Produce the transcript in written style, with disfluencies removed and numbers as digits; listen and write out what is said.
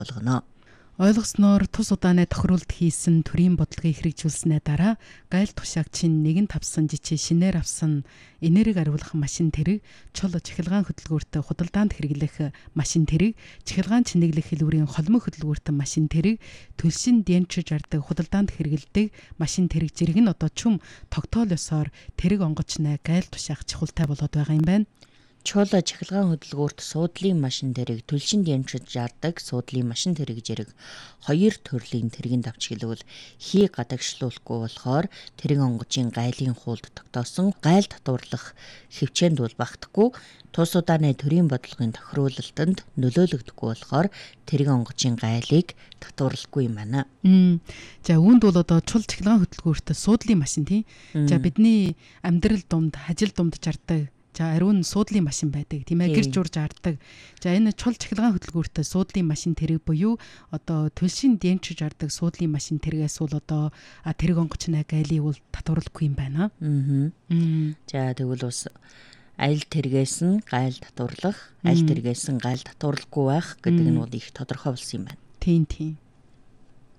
болгоно. Ойлгосноор тус удааны тохируулалт хийсэн төрийн бодлогыг хэрэгжүүлснээр дараа гайл тушаагчийн нэгэн тавсан жичээ шинээр авсан энерги ариулах машин тэрэг, чул чахилгаан хөдөлгөөрт худалдаанд хэрэглэх машин тэрэг, чахилгаан чинэглэх хэлбэрийн холмог хөдөлгөөрт машин тэрэг, төлшин дэнчж ардаг худалдаанд хэрэглэдэг машин тэрэг зэрэг нь одоо чүм тогтоол ёсоор тэрэг онгоцны гайл тушаах чухалтай болоод байгаа юм байна. Чул чахилгаан хөдөлгөөрт суудлын машин тэрэг, төлшин дэмжиж жаардаг суудлын машин тэрэг зэрэг хоёр төрлийн тэргийн давч хэлбэл хий гадагшлуулахгүй болохоор тэрэг онгоцын гайлын хуулд тогтоосон гайл татварлах хэвчээнд бол багтахгүй, тус удааны төрийн бодлогын тохируулалтанд нөлөөлөгдөхгүй болохоор тэрэг онгоцын гайлыг татварлахгүй юм байна. За үүнд бол одоо чул чахилгаан хөдөлгөөрт суудлын машин тийм. За бидний амьдрал дунд, хажил дунд жардаг. За ариун суудлын машин байдаг тийм ээ, гэр журж арддаг. За энэ чул чахилгаан хөдөлгөөрт суудлын машин тэрэг буюу одоо төлшин дэмжиж арддаг суудлын машин тэрэгээс бол одоо тэрэг онгоцны гайлыг бол татварлахгүй юм байна. За тэгвэл бас аль тэргээс нь гайл татварлах, аль тэргээс нь гайл татварлахгүй байх гэдэг нь бол их тодорхой болсон юм байна. Тийм.